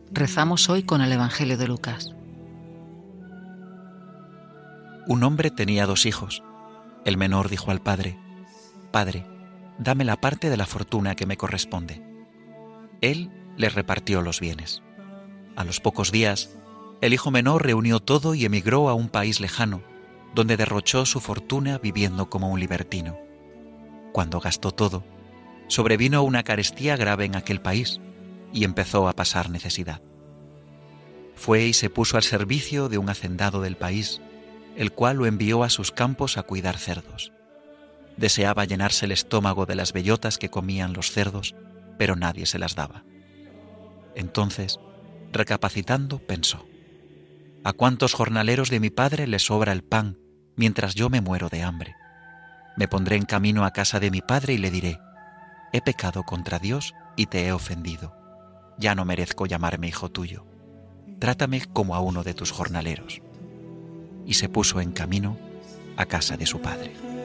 Rezamos hoy con el Evangelio de Lucas. Un hombre tenía 2 hijos. El menor dijo al padre: «Padre, dame la parte de la fortuna que me corresponde». Él le repartió los bienes. A los pocos días, el hijo menor reunió todo y emigró a un país lejano, donde derrochó su fortuna viviendo como un libertino. Cuando gastó todo, sobrevino una carestía grave en aquel país y empezó a pasar necesidad. Fue y se puso al servicio de un hacendado del país, el cual lo envió a sus campos a cuidar cerdos. Deseaba llenarse el estómago de las bellotas que comían los cerdos, pero nadie se las daba. Entonces, recapacitando, pensó: ¿a cuántos jornaleros de mi padre les sobra el pan mientras yo me muero de hambre? Me pondré en camino a casa de mi padre y le diré: he pecado contra Dios y te he ofendido. Ya no merezco llamarme hijo tuyo. Trátame como a uno de tus jornaleros. Y se puso en camino a casa de su padre.